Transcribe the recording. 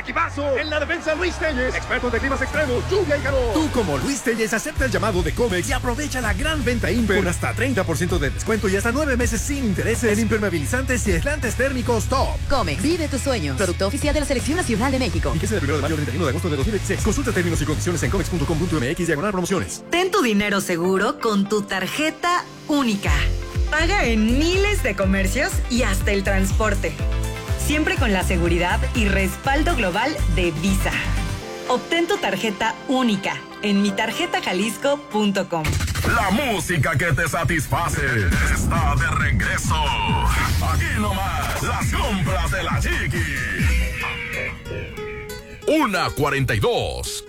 equipazo. En la defensa, Luis Telles, expertos de climas extremos, lluvia y calor. Tú, como Luis Telles, acepta el llamado de Comex y aprovecha la gran venta Imper con hasta 30% de descuento y hasta 9 meses sin intereses en impermeabilizantes y aislantes térmicos top. Comex, vive tus sueños. Producto oficial de la Selección Nacional de México. Fíjese del 1 de mayo al 31 de agosto de 2016. Consulta términos y condiciones en comex.com.mx/promociones. Ten tu dinero seguro con tu tarjeta única. Paga en miles de comercios y hasta el transporte. Siempre con la seguridad y respaldo global de Visa. Obtén tu tarjeta única en mitarjetajalisco.com. La música que te satisface está de regreso. Aquí nomás, las compras de la Chiqui. 1:42.